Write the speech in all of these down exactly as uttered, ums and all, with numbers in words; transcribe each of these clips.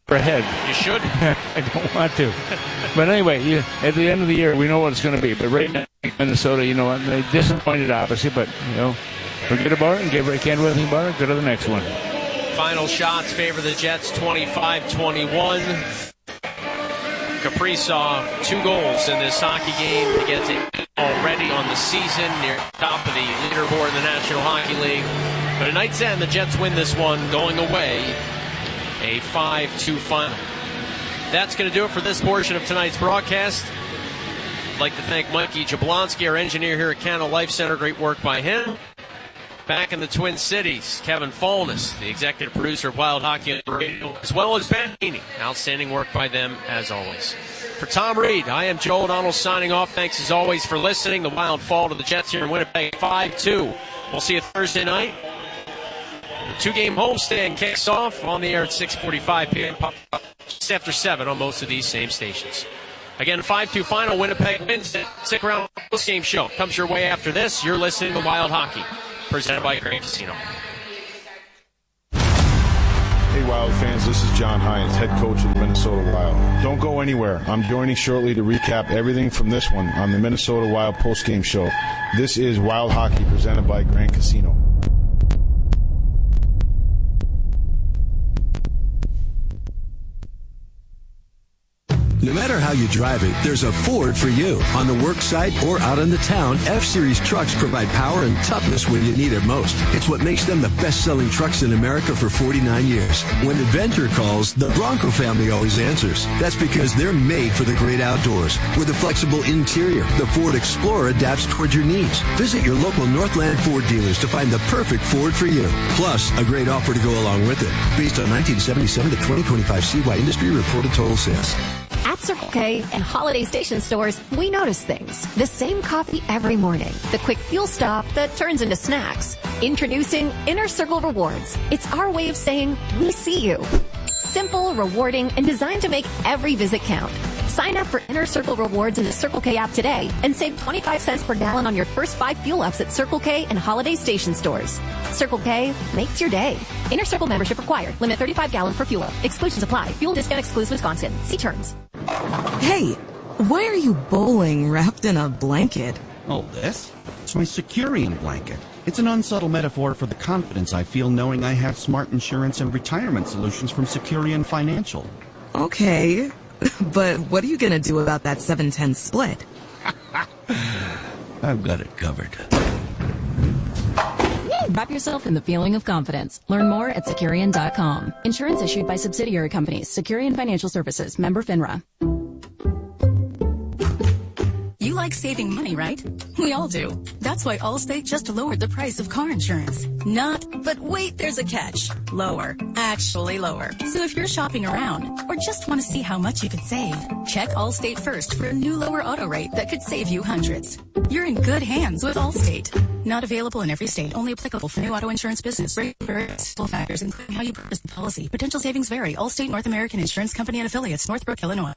ahead. You should. I don't want to. But anyway, you, at the end of the year, we know what it's going to be. But right now, Minnesota, you know what, they disappointed, obviously, but, you know, forget about it and get, can't do anything about it. Go to the next one. Final shots favor the Jets, twenty-five twenty-one. Kaprizov, two goals in this hockey game to get to already on the season, near the top of the leaderboard in the National Hockey League. But at night's end, the Jets win this one, going away, a five two final. That's going to do it for this portion of tonight's broadcast. I'd like to thank Mikey Jablonski, our engineer here at Canada Life Center. Great work by him. Back in the Twin Cities, Kevin Fulness, the executive producer of Wild Hockey on the Radio, as well as Ben Heaney. Outstanding work by them, as always. For Tom Reed, I am Joe O'Donnell signing off. Thanks, as always, for listening. The Wild fall to the Jets here in Winnipeg, five two. We'll see you Thursday night. The two-game homestand kicks off on the air at six forty-five p.m. just after seven on most of these same stations. Again, five two final. Winnipeg wins. Stick around. Post-game show comes your way after this. You're listening to Wild Hockey, presented by Grand Casino. Hey Wild fans, this is John Hynes, head coach of the Minnesota Wild. Don't go anywhere. I'm joining shortly to recap everything from this one on the Minnesota Wild post-game show. This is Wild Hockey, presented by Grand Casino. No matter how you drive it, there's a Ford for you. On the work site or out in the town, F-Series trucks provide power and toughness when you need it most. It's what makes them the best-selling trucks in America for forty-nine years. When adventure calls, the Bronco family always answers. That's because they're made for the great outdoors. With a flexible interior, the Ford Explorer adapts toward your needs. Visit your local Northland Ford dealers to find the perfect Ford for you. Plus, a great offer to go along with it. Based on nineteen seventy-seven to twenty twenty-five C Y industry reported total sales. At Circle K and Holiday Station stores, we notice things. The same coffee every morning. The quick fuel stop that turns into snacks. Introducing Inner Circle Rewards. It's our way of saying, we see you. Simple, rewarding, and designed to make every visit count. Sign up for Inner Circle Rewards in the Circle K app today and save twenty-five cents per gallon on your first five fuel ups at Circle K and Holiday Station stores. Circle K makes your day. Inner Circle membership required. Limit thirty-five gallons per fuel up. Exclusions apply. Fuel discount excludes Wisconsin. See terms. Hey, why are you bowling wrapped in a blanket? Oh, this? It's my Securian blanket. It's an unsubtle metaphor for the confidence I feel knowing I have smart insurance and retirement solutions from Securian Financial. Okay, but what are you going to do about that seven ten split? I've got it covered. Wrap yourself in the feeling of confidence. Learn more at Securian dot com. Insurance issued by subsidiary companies. Securian Financial Services. Member FINRA. You like saving money, right? We all do. That's why Allstate just lowered the price of car insurance. Not, but wait, there's a catch. Lower. Actually lower. So if you're shopping around or just want to see how much you could save, check Allstate first for a new lower auto rate that could save you hundreds. You're in good hands with Allstate. Not available in every state. Only applicable for new auto insurance business. Various factors, including how you purchase the policy. Potential savings vary. Allstate North American Insurance Company and Affiliates, Northbrook, Illinois.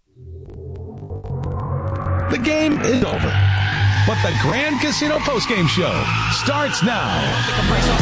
The game is over, but the Grand Casino postgame show starts now.